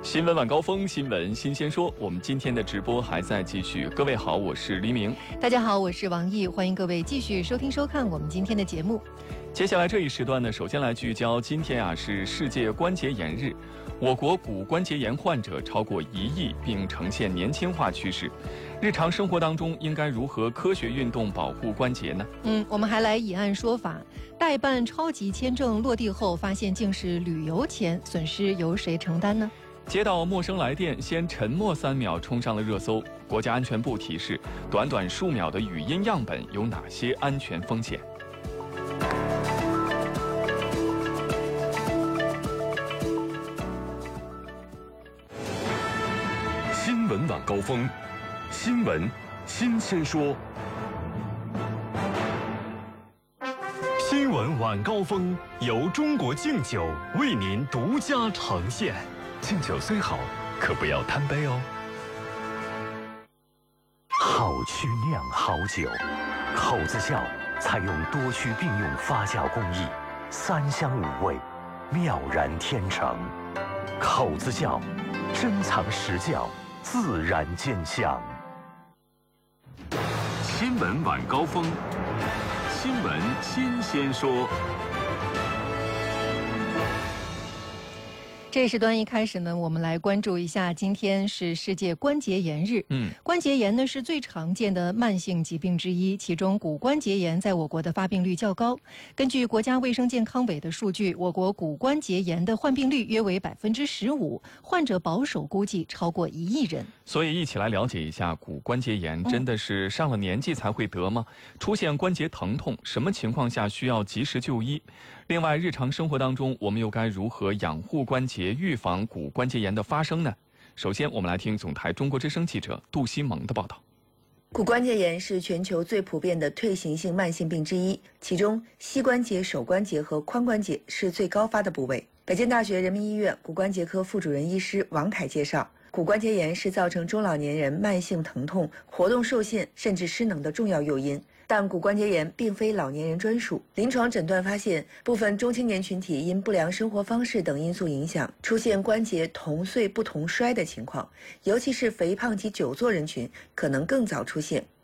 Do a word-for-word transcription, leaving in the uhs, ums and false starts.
新闻晚高峰，新闻新鲜说。我们今天的直播还在继续。各位好，我是黎明。 大家好，我是王毅，欢迎各位继续收听收看我们今天的节目。 接下来这一时段呢，首先来聚焦，今天啊是世界关节炎日，我国骨关节炎患者超过一亿，并呈现年轻化趋势。日常生活当中应该如何科学运动保护关节呢？ 嗯，我们还来以案说法。代办超级签证落地后，发现竟是旅游钱，损失由谁承担呢？ 接到陌生来电，先沉默三秒，冲上了热搜。国家安全部提示，短短数秒的语音样本有哪些安全风险？ 新闻晚高峰，新闻新鲜说。新闻晚高峰由中国敬酒为您独家呈现。敬酒虽好，可不要贪杯哦。 好曲酿好酒，口子窖采用多区并用发酵工艺，三香五味，妙然天成。口子窖珍藏实窖，自然见香。 新闻晚高峰，新闻新鲜说。 这一时段一开始呢，我们来关注一下，今天是世界关节炎日。 嗯， 关节炎呢是最常见的慢性疾病之一，其中骨关节炎在我国的发病率较高。根据国家卫生健康委的数据，我国骨关节炎的患病率约为百分之十五，患者保守估计超过一亿人。 所以一起来了解一下，骨关节炎真的是上了年纪才会得吗？出现关节疼痛，什么情况下需要及时就医？另外，日常生活当中，我们又该如何养护关节，预防骨关节炎的发生呢？首先，我们来听总台中国之声记者杜新萌的报道。 骨关节炎是全球最普遍的退行性慢性病之一，其中膝关节、手关节和髋关节是最高发的部位。北京大学人民医院骨关节科副主任医师王凯介绍，骨关节炎是造成中老年人慢性疼痛、活动受限甚至失能的重要诱因。但骨关节炎并非老年人专属，临床诊断发现，部分中青年群体因不良生活方式等因素影响，出现关节同岁不同衰的情况，尤其是肥胖及久坐人群可能更早出现。